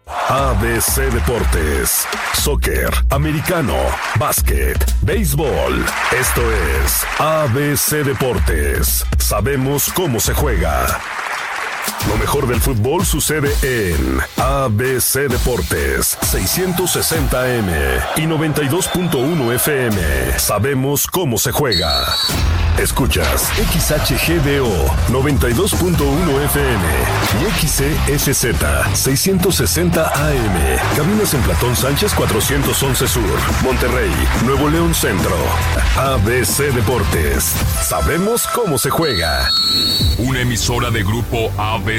ABC Deportes, soccer, americano, básquet, béisbol. Esto es ABC Deportes. Sabemos cómo se juega. Lo mejor del fútbol sucede en ABC Deportes, 660 AM y 92.1 FM. Sabemos cómo se juega. Escuchas XHGDO 92.1 FM y XCSZ 660 AM. Cabinas en Platón Sánchez 411 Sur, Monterrey, Nuevo León Centro. ABC Deportes. Sabemos cómo se juega. Una emisora de Grupo ABC